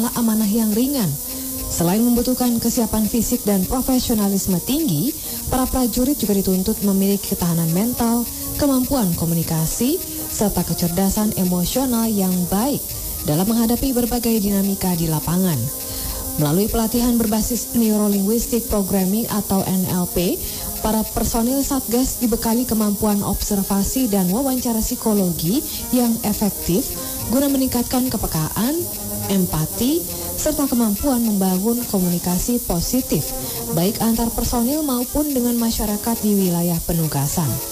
amanah yang ringan. Selain membutuhkan kesiapan fisik dan profesionalisme tinggi, para prajurit juga dituntut memiliki ketahanan mental, kemampuan komunikasi, serta kecerdasan emosional yang baik dalam menghadapi berbagai dinamika di lapangan. Melalui pelatihan berbasis Neuro-Linguistic Programming atau NLP, para personil Satgas dibekali kemampuan observasi dan wawancara psikologi yang efektif guna meningkatkan kepekaan, empati, serta kemampuan membangun komunikasi positif, baik antar personil maupun dengan masyarakat di wilayah penugasan.